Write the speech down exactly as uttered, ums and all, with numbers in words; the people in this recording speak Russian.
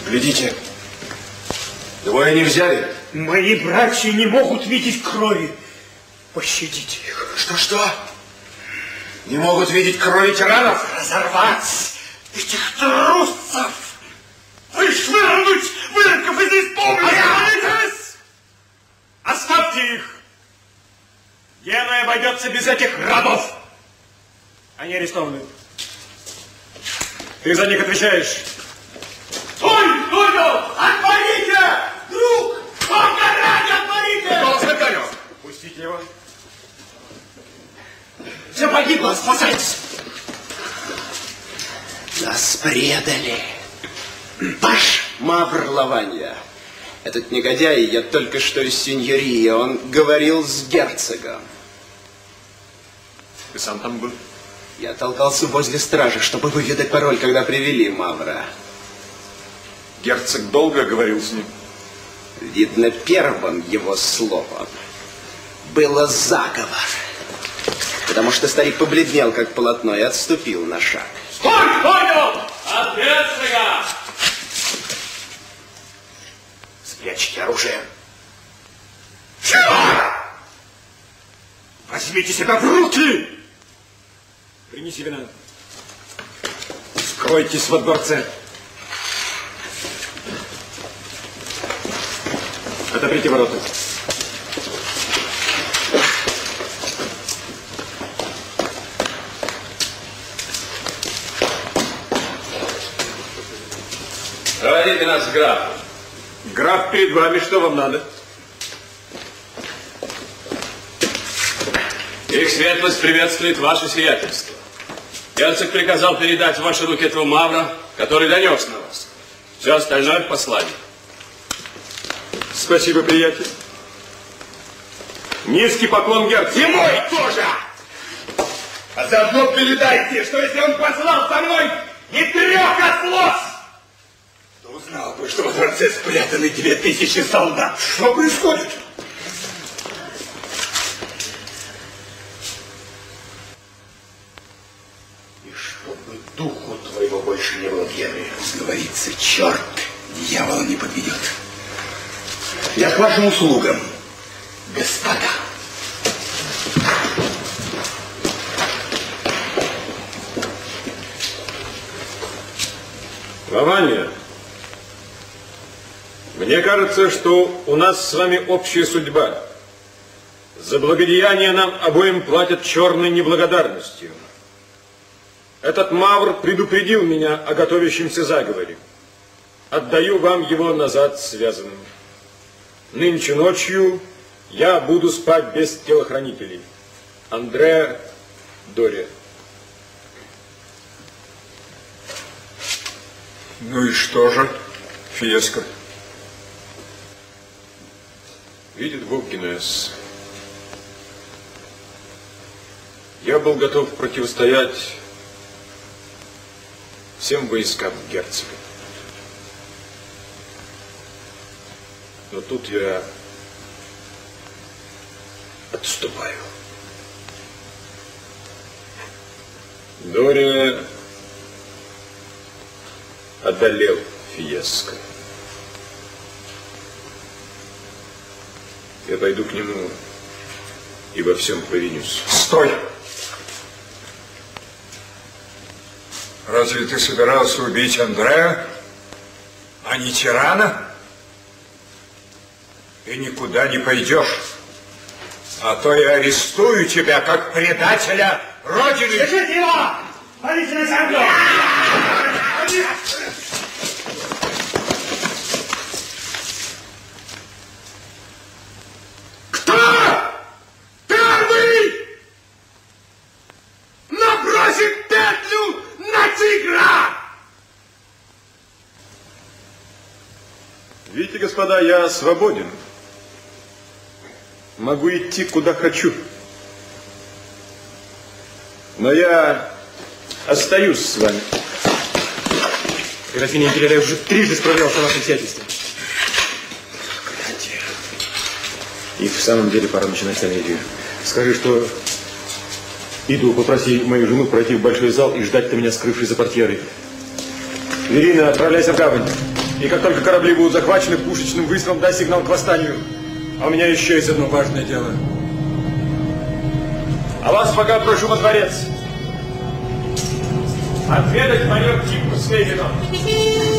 Глядите, двое не взяли. Мои братья не могут видеть крови. Пощадите их. Что-что? Не могут видеть крови тиранов? Разорвать этих трусцев! Вышвырнуть выродков из республики! Оставьте их! Генуя обойдется без этих рабов! Они арестованы. Ты за них отвечаешь. Стой! Стой! Отворите! Друг! Бога ради, отворите! Должен конек! Пустите его. Все погибло, спасайтесь! Нас предали. Паш Мавр Лаванья. Этот негодяй, я только что из сеньории, он говорил с герцогом. Ты сам там был? Я толкался возле стражи, чтобы выведать пароль, когда привели Мавра. Герцог долго говорил с ним? Видно, первым его словом было заговор. Потому что старик побледнел, как полотно, и отступил на шаг. Стой! Понял! От герцога! Спрячьте оружие. Возьмите себя в руки! Принеси вина. Скройтесь во дворце. Отоприте ворота. Проводите нас к графу. Граф перед вами, что вам надо? Их светлость приветствует ваше сиятельство. Герцог приказал передать в ваши руки этого Мавра, который донес на вас. Все остальное в послании. Спасибо, приятель. Низкий поклон герцогу. И мой тоже! А заодно передайте, что если он послал со мной не трех ослов, то узнал бы, что во дворце спрятаны две тысячи солдат. Что происходит? И чтобы духу твоего больше не было в Генуе. Говорится, черт дьявола не подведет. Я к вашим услугам, господа. Лаванья, мне кажется, что у нас с вами общая судьба. За благодеяние нам обоим платят черной неблагодарностью. Этот Мавр предупредил меня о готовящемся заговоре. Отдаю вам его назад связанным. Нынче ночью я буду спать без телохранителей. Андре Доре. Ну и что же, Фиеско? Видит Бог, Генуэс, я был готов противостоять всем войскам герцога. Но тут я отступаю. Доре одолел Фиеско. Я пойду к нему и во всем повинюсь. Стой! Разве ты собирался убить Андрея, а не тирана? Ты никуда не пойдешь, а то я арестую тебя как предателя Родины. Держите его! Полите на землю! Кто первый набросит петлю на тигра? Видите, господа, я свободен. Могу идти куда хочу. Но я остаюсь с вами. Графиня Империя уже трижды справлялся о вашем сиятельстве. И в самом деле пора начинать комедию. Скажи, что иду, попроси мою жену пройти в большой зал и ждать ты меня, скрывшись за портьерой. Верина, отправляйся в гавань. И как только корабли будут захвачены, пушечным выстрелом дай сигнал к восстанию. А у меня еще есть одно важное дело. А вас пока прошу во дворец. Отведать майор Типу с Левином.